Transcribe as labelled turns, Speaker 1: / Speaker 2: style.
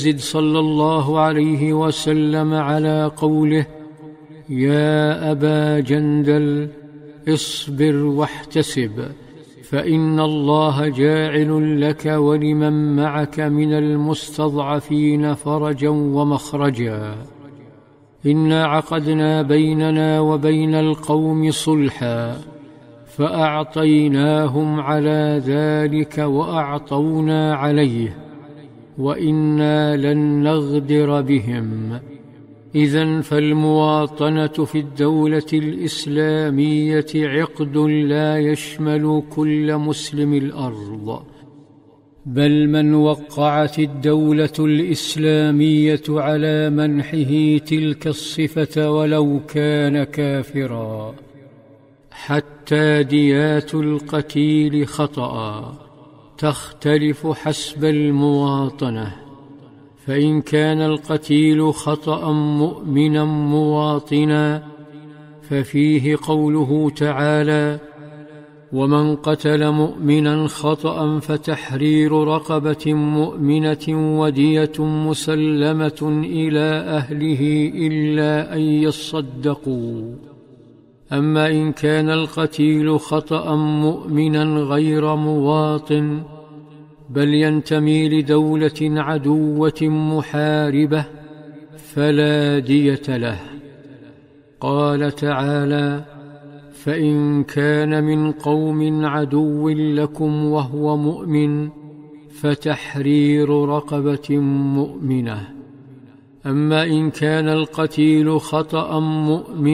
Speaker 1: زد صلى الله عليه وسلم على قوله: يا أبا جندل اصبر واحتسب، فإن الله جاعل لك ولمن معك من المستضعفين فرجا ومخرجا. إنا عقدنا بيننا وبين القوم صلحا فأعطيناهم على ذلك وأعطونا عليه وإنا لن نغدر بهم. إذن فالمواطنة في الدولة الإسلامية عقد لا يشمل كل مسلم الأرض، بل من وقعت الدولة الإسلامية على منحه تلك الصفة ولو كان كافرا، حتى ديات القتيل خطأ تختلف حسب المواطنة. فإن كان القتيل خطأ مؤمنا مواطنا ففيه قوله تعالى: ومن قتل مؤمنا خطأ فتحرير رقبة مؤمنة ودية مسلمة إلى أهله إلا أن يصدقوا. أما إن كان القتيل خطأ مؤمنا غير مواطن بل ينتمي لدولة عدوة محاربة فلا دية له. قال تعالى: فإن كان من قوم عدو لكم وهو مؤمن فتحرير رقبة مؤمنة. أما إن كان القتيل خطأ مؤمن